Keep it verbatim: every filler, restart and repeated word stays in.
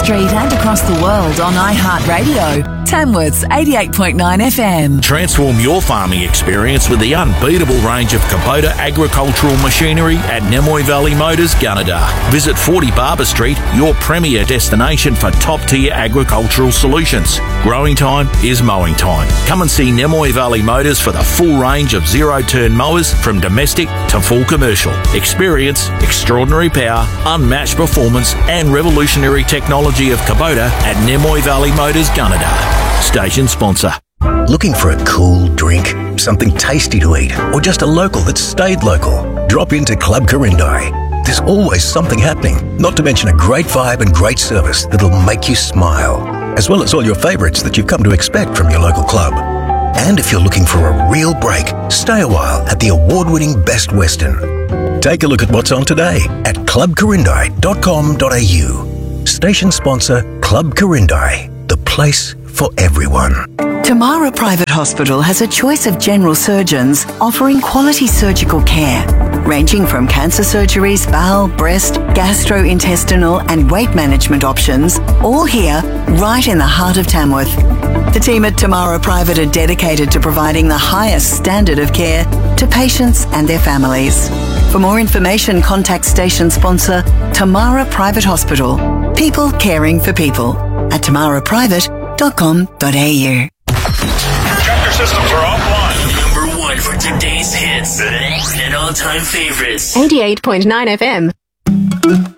Street and across the world on iHeartRadio. Tamworth's eighty-eight point nine F M. Transform your farming experience with the unbeatable range of Kubota agricultural machinery at Nemoy Valley Motors, Gunnedah. Visit forty Barber Street, your premier destination for top-tier agricultural solutions. Growing time is mowing time. Come and see Nemoy Valley Motors for the full range of zero-turn mowers from domestic to full commercial. Experience, extraordinary power, unmatched performance and revolutionary technology of Kubota at Nemoy Valley Motors, Gunnedah. Station sponsor. Looking for a cool drink, something tasty to eat, or just a local that stayed local? Drop into Club Corindai. There's always something happening, not to mention a great vibe and great service that'll make you smile, as well as all your favourites that you've come to expect from your local club. And if you're looking for a real break, stay a while at the award-winning Best Western. Take a look at what's on today at club corindai dot com dot a u. Station sponsor Club Corindai, the place for everyone. Tamara Private Hospital has a choice of general surgeons offering quality surgical care, ranging from cancer surgeries, bowel, breast, gastrointestinal and weight management options, all here right in the heart of Tamworth. The team at Tamara Private are dedicated to providing the highest standard of care to patients and their families. For more information, contact station sponsor Tamara Private Hospital. People caring for people at tamara private dot com dot a u. Tractor systems are offline. Number one for today's hits and all-time favorites. eighty-eight point nine F M.